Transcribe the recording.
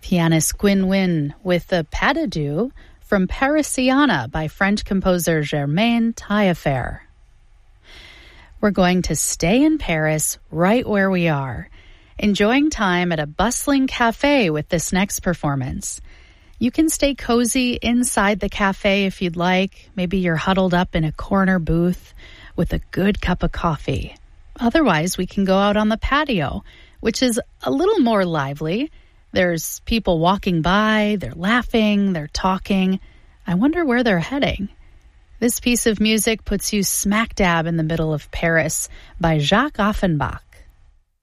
pianist Gwyn Wyn with the Pas de Deux from Parisiana by French composer Germaine Taillefer. We're going to stay in Paris right where we are, enjoying time at a bustling cafe with this next performance. You can stay cozy inside the cafe if you'd like. Maybe you're huddled up in a corner booth with a good cup of coffee. Otherwise, we can go out on the patio, which is a little more lively. There's people walking by, they're laughing, they're talking. I wonder where they're heading. This piece of music puts you smack dab in the middle of Paris by Jacques Offenbach.